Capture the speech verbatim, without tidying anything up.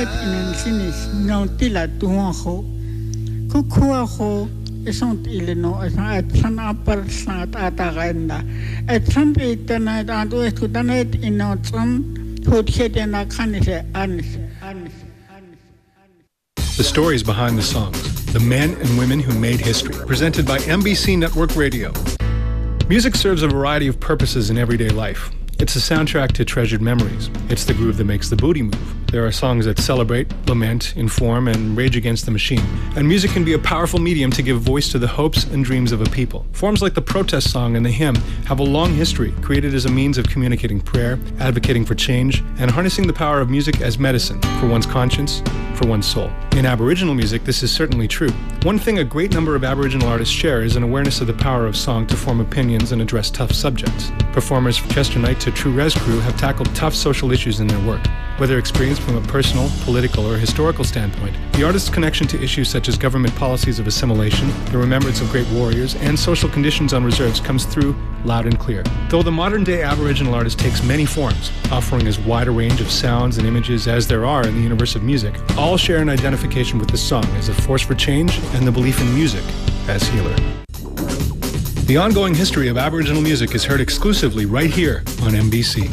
tanet inen sinis non tila tuanjo kukuajo esont ileno esat san apar snat atagenda et sampi tanet andu esku tanet inotson hudhetena kanise anis anis. The stories behind the songs, the men and women who made history. Presented by M B C Network Radio. Music serves a variety of purposes in everyday life. It's a soundtrack to treasured memories. It's the groove that makes the booty move. There are songs that celebrate, lament, inform, and rage against the machine. And music can be a powerful medium to give voice to the hopes and dreams of a people. Forms like the protest song and the hymn have a long history, created as a means of communicating prayer, advocating for change, and harnessing the power of music as medicine for one's conscience, for one's soul. In Aboriginal music, this is certainly true. One thing a great number of Aboriginal artists share is an awareness of the power of song to form opinions and address tough subjects. Performers from Chester Knight to True Res Crew have tackled tough social issues in their work. Whether experienced from a personal, political, or historical standpoint, the artist's connection to issues such as government policies of assimilation, the remembrance of great warriors, and social conditions on reserves comes through loud and clear. Though the modern-day Aboriginal artist takes many forms, offering as wide a range of sounds and images as there are in the universe of music, all share an identification with the song as a force for change and the belief in music as healer. The ongoing history of Aboriginal music is heard exclusively right here on M B C.